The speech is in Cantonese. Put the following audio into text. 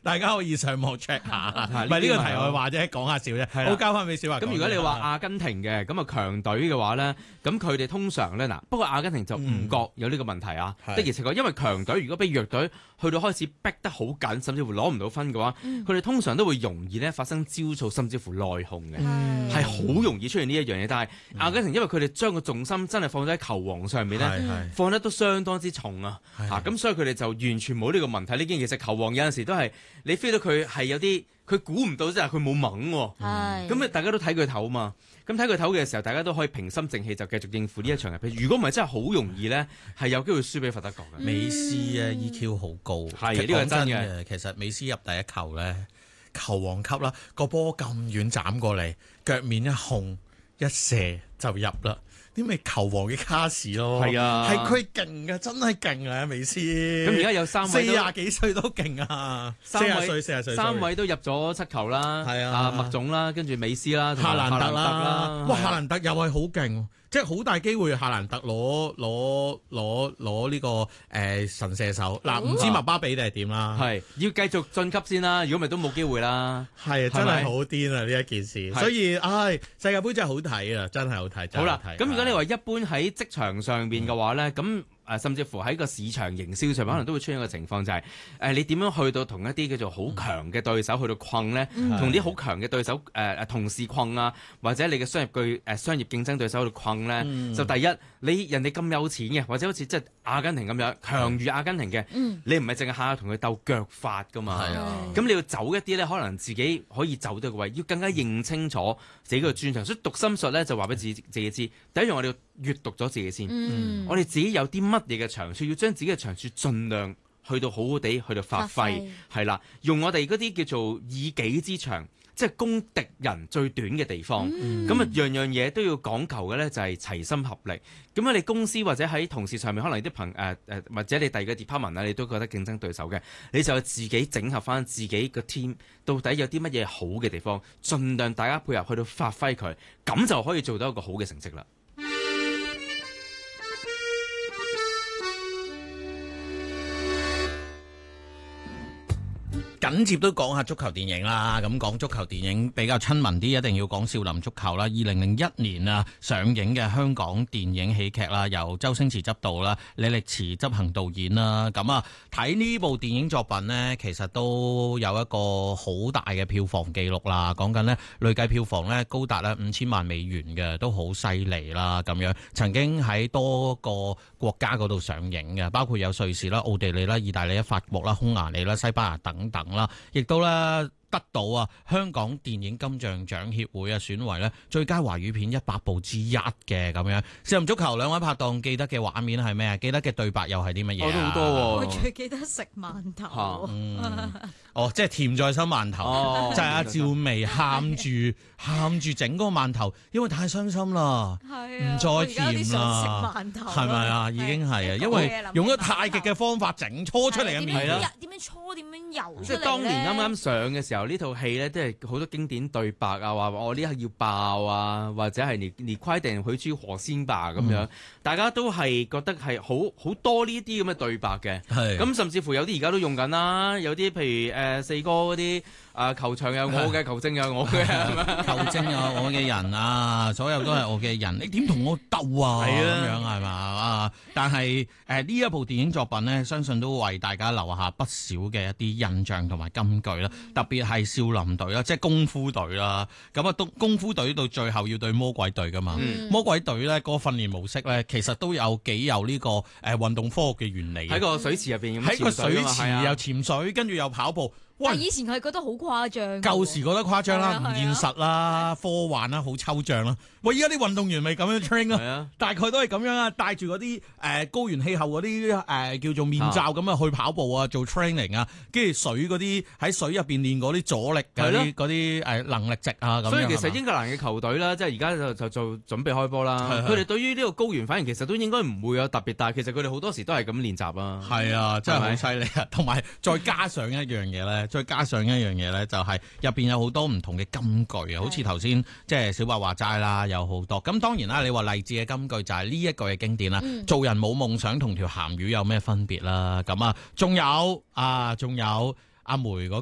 大家可以上網 check 下。唔係呢個題外話啫，講下笑啫。好，交翻俾小華。 咁如果你話阿根廷嘅咁啊強隊嘅話咧，咁佢哋通常咧嗱，不過阿根廷就唔覺有呢個問題啊。的而且確，因為強隊如果俾弱隊去到開始逼得好緊，甚至乎攞唔到分嘅話，佢哋通常都會容易咧發生焦躁，甚至乎內訌嘅，係好容易出現呢一樣嘢。但係阿根廷因為佢哋將個重心真係放咗喺球王上面咧，放得都相當之重啊。咁所以佢哋就完全冇呢個問題。呢件其實球王有陣時都係你 feel 到佢係有啲佢估唔到，即係佢冇猛喎。咁大家都睇佢頭嘛。咁睇佢頭嘅時候，大家都可以平心靜氣就繼續應付呢一場入邊。如果唔係，真係好容易咧，係有機會輸俾法德國嘅。 美斯啊 EQ 好高， 係呢個係真嘅。 其實美斯入第一球咧，球王級啦，個波咁遠斬過嚟，腳面一控一射就入啦。啲咪球王嘅卡士咯，係啊，係佢勁嘅，真係勁啊！美斯咁而家有3位 40幾歲都勁啊，40歲 3位都入咗7球啦，係啊，麥總啦，跟住美斯啦， 夏蘭特啦，哇，夏蘭特又係好勁，即係好大機會夏蘭特攞呢個神射手嗱，唔知麥巴比定係點啦， 係要繼續晉級先啦，如果咪都冇機會啦， 係真係好癲啊呢一件事，所以世界盃真係好睇啊，真係好睇， 好啦，咁如果你話一般喺職場上邊嘅話咧，咁甚至乎喺個市場營銷上面，可能都會出現一個情況，就係你點樣去到同一啲叫做好強嘅對手去到困咧，同啲好強嘅對手同事困啊，或者你嘅商業競爭對手去到困咧，就第一你人哋咁有錢嘅，或者好似即係阿根廷咁樣強如阿根廷嘅，你唔係淨係下下同佢鬥腳法噶嘛，咁你要走一啲咧，可能自己可以走到個位，要更加認清楚自己嘅專長，所以讀心術咧就話俾自己知，第一樣我哋要閱讀咗自己先，我哋自己有啲乜嘢嘅長處，要將自己嘅長處盡量去到好好地去到發揮，係啦，用我哋嗰啲叫做以己之長，即係攻敵人最短嘅地方。咁樣樣嘢都要講求嘅咧，就係齊心合力。咁你公司或者喺同事上面，可能啲或者你第二個 department 啊，你都覺得競爭對手嘅，你就自己整合翻自己個 team，到底有啲乜嘢好嘅地方，盡量大家配合去到發揮佢，咁就可以做到一個好嘅成績啦。 緊接都講下足球電影啦，咁講足球電影比較親民啲，一定要講少林足球啦。2001年上映嘅香港電影喜劇啦，由周星馳執導啦，李力持執行導演啦。咁睇呢部電影作品呢，其實都有一個好大嘅票房記錄啦。講緊呢，累計票房呢高達5000萬美元嘅，都好犀利啦。咁樣曾經喺多個國家嗰度上映嘅，包括有瑞士啦、奧地利啦、意大利啦、法國啦、匈牙利啦、西班牙等等啦，亦都咧得到香港電影金像獎協會選為最佳華語片100部之一嘅咁樣。少林足球兩位拍檔記得嘅畫面係咩啊？記得嘅對白又係啲乜嘢？ 我都好多喎。 我最記得食饅頭。 即係甜在心饅頭，就係阿趙薇喊住整嗰個饅頭，因為太傷心啦，唔再甜啦，係咪啊？已經係啊，因為用咗太極嘅方法整搓出嚟嘅麵啦。 點樣搓？點樣游？ 即係當年啱啱上嘅時候，呢套戲咧都係好多經典對白啊，話我呢刻要爆啊，或者係你規定許珠何先吧咁樣，大家都係覺得係好多呢啲咁嘅對白嘅。咁甚至乎有啲而家都用緊啦，有啲譬如四哥嗰啲球場有我嘅，球證有我嘅， 球證有我嘅人啊，所有都係我嘅人，你點同我鬥啊？咁樣係嘛？但係呢一部電影作品呢，相信都為大家留下不少嘅一啲印象同埋金句啦。特別係少林隊啦，即係功夫隊啦。咁功夫隊到最後要對魔鬼隊噶嘛？魔鬼隊呢個訓練模式呢，其實都有幾有呢個運動科學嘅原理。 喺個水池入邊， 喺個水池又潛水，跟住又跑步。 但以前佢覺得好誇張， 舊時覺得誇張啦，唔現實啦，科幻啦，好抽象啦。喂，依家啲運動員咪咁樣 train 啊，大概都係咁樣啊，帶住嗰啲高原氣候嗰啲叫做面罩咁去跑步啊，做 training 啊，跟住水嗰啲喺水入邊練嗰啲阻力嗰啲能力值啊咁樣。所以其實英格蘭嘅球隊啦，即係而家就做準備開波啦。佢哋對於呢個高原反應其實都應該唔會有特別大，其實佢哋好多時都係咁練習啊。 係啊，真係好犀利啊！同埋再加上一樣嘢咧。就係入邊有好多唔同嘅金句啊，好似頭先即係小白話齋啦，有好多。咁當然啦，你話勵志嘅金句就係呢一句嘅經典啦。做人冇夢想同條鹹魚有咩分別啦？咁仲有阿梅嗰